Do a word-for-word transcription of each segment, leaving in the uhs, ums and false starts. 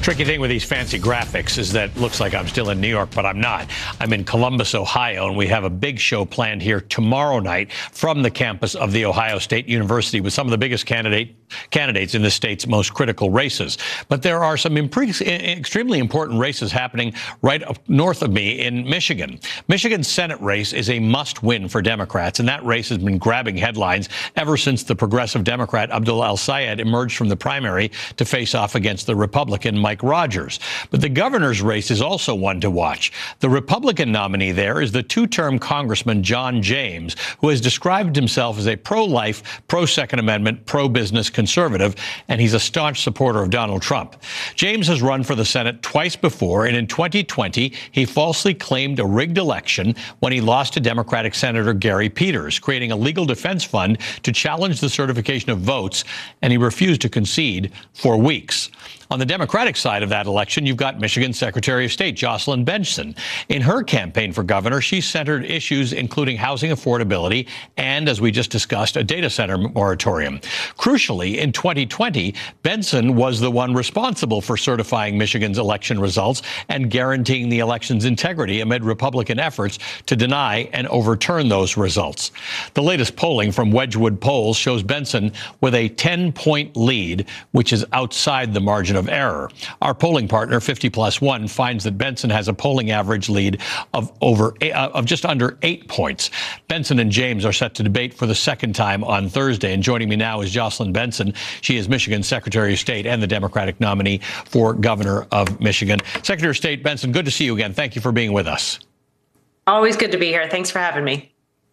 Tricky thing with these fancy graphics is that it looks like I'm still in New York, but I'm not. I'm in Columbus, Ohio, and we have a big show planned here tomorrow night from the campus of The Ohio State University with some of the biggest candidate candidates in the state's most critical races. But there are some impre- extremely important races happening right up north of me in Michigan. Michigan's Senate race is a must-win for Democrats, and that race has been grabbing headlines ever since the progressive Democrat Abdul El-Sayed emerged from the primary to face off against the Republican Mike Rogers. But the governor's race is also one to watch. The Republican nominee there is the two-term Congressman John James, who has described himself as a pro-life, pro-Second Amendment, pro-business conservative, and he's a staunch supporter of Donald Trump. James has run for the Senate twice before, and in twenty twenty, he falsely claimed a rigged election when he lost to Democratic Senator Gary Peters, creating a legal defense fund to challenge the certification of votes, and he refused to concede for weeks. On the Democratic side of that election, you've got Michigan Secretary of State Jocelyn Benson. In her campaign for governor, she centered issues including housing affordability and, as we just discussed, a data center moratorium. Crucially, in twenty twenty, Benson was the one responsible for certifying Michigan's election results and guaranteeing the election's integrity amid Republican efforts to deny and overturn those results. The latest polling from Wedgwood Polls shows Benson with a ten-point lead, which is outside the margin of error. Our polling partner, fifty plus one, finds that Benson has a polling average lead of over uh, of just under eight points. Benson and James are set to debate for the second time on Thursday. And joining me now is Jocelyn Benson. She is Michigan's Secretary of State and the Democratic nominee for governor of Michigan. Secretary of State Benson, good to see you again. Thank you for being with us. Always good to be here. Thanks for having me.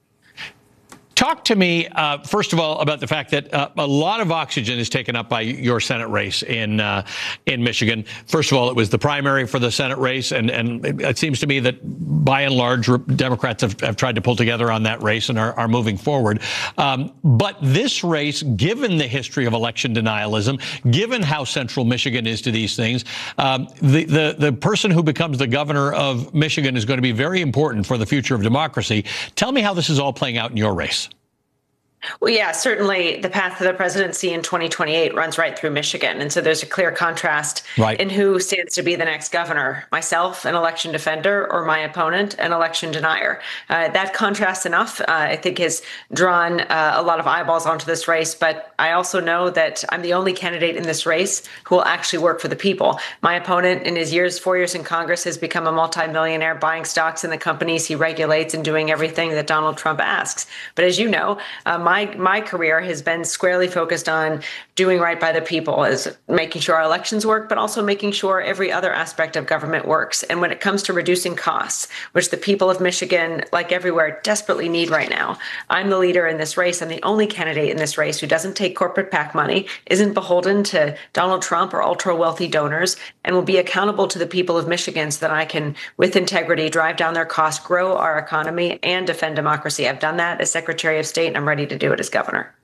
Talk to me, uh, first of all, about the fact that uh, a lot of oxygen is taken up by your Senate race in uh, in Michigan. First of all, it was the primary for the Senate race, and, and it, it seems to me that, by and large, Democrats have, have tried to pull together on that race and are, are moving forward. Um, but this race, given the history of election denialism, given how central Michigan is to these things, um, the, the, the person who becomes the governor of Michigan is going to be very important for the future of democracy. Tell me how this is all playing out in your race. Well, yeah, certainly the path to the presidency in twenty twenty-eight runs right through Michigan. And so there's a clear contrast right. in who stands to be the next governor, myself, an election defender, or my opponent, an election denier. Uh, that contrast enough, uh, I think, has drawn uh, a lot of eyeballs onto this race. But I also know that I'm the only candidate in this race who will actually work for the people. My opponent, in his years, four years in Congress, has become a multimillionaire, buying stocks in the companies he regulates and doing everything that Donald Trump asks. But as you know, uh, my My, my career has been squarely focused on doing right by the people, is making sure our elections work, but also making sure every other aspect of government works. And when it comes to reducing costs, which the people of Michigan, like everywhere, desperately need right now, I'm the leader in this race. I'm the only candidate in this race who doesn't take corporate PAC money, isn't beholden to Donald Trump or ultra-wealthy donors, and will be accountable to the people of Michigan so that I can, with integrity, drive down their costs, grow our economy, and defend democracy. I've done that as Secretary of State, and I'm ready to do it as governor.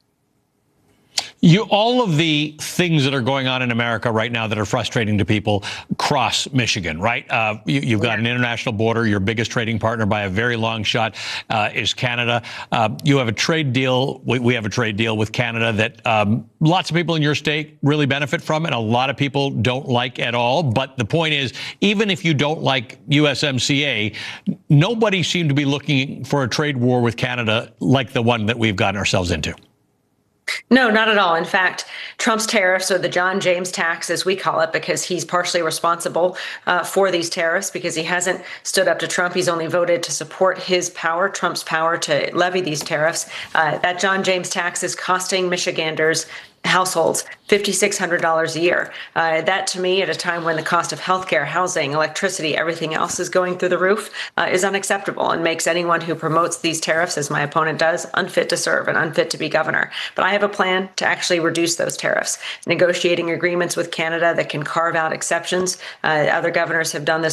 You, all of the things that are going on in America right now that are frustrating to people cross Michigan, right? Uh, you, you've got yeah. an international border. Your biggest trading partner by a very long shot uh, is Canada. Uh, you have a trade deal. We, we have a trade deal with Canada that um, lots of people in your state really benefit from, and a lot of people don't like at all. But the point is, even if you don't like U S M C A, nobody seemed to be looking for a trade war with Canada like the one that we've gotten ourselves into. No, not at all. In fact, Trump's tariffs, or the John James tax, as we call it, because he's partially responsible uh, for these tariffs, because he hasn't stood up to Trump. He's only voted to support his power, Trump's power to levy these tariffs. Uh, that John James tax is costing Michiganders, households, five thousand six hundred dollars a year. Uh, that, to me, at a time when the cost of healthcare, housing, electricity, everything else is going through the roof, uh, is unacceptable and makes anyone who promotes these tariffs, as my opponent does, unfit to serve and unfit to be governor. But I have a plan to actually reduce those tariffs, negotiating agreements with Canada that can carve out exceptions. Uh, other governors have done this